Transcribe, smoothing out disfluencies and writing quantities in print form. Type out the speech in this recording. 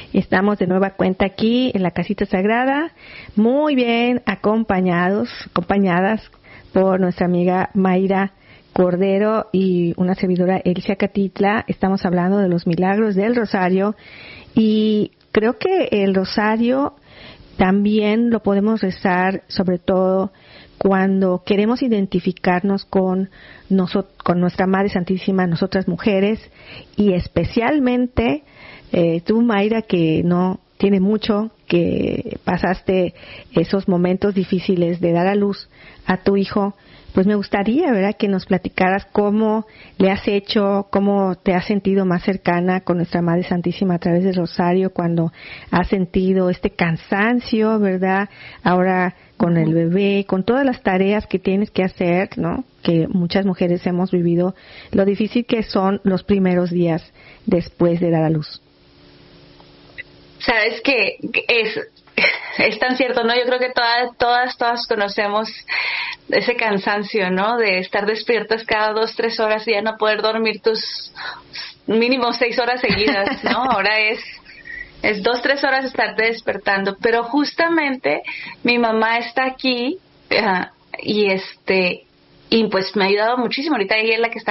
Estamos de nueva cuenta aquí en la Casita Sagrada, muy bien acompañadas por nuestra amiga Mayra Cordero y una servidora Elcia Catitla. Estamos hablando de los milagros del Rosario y creo que el Rosario también lo podemos rezar sobre todo cuando queremos identificarnos con nuestra Madre Santísima, nosotras mujeres, y especialmente tú, Mayra, que no tiene mucho que pasaste esos momentos difíciles de dar a luz a tu hijo, pues me gustaría, ¿verdad?, que nos platicaras cómo le has hecho, cómo te has sentido más cercana con nuestra Madre Santísima a través del Rosario, cuando has sentido este cansancio, ¿verdad?, ahora con el bebé, con todas las tareas que tienes que hacer, ¿no?, que muchas mujeres hemos vivido, lo difícil que son los primeros días después de dar a luz. Sabes que es tan cierto, ¿no? Yo creo que todas conocemos ese cansancio, ¿no? De estar despiertas cada 2-3 horas y ya no poder dormir tus mínimo 6 horas seguidas, ¿no? Ahora es 2-3 horas estarte despertando. Pero justamente mi mamá está aquí y pues me ha ayudado muchísimo. Ahorita ella es la que está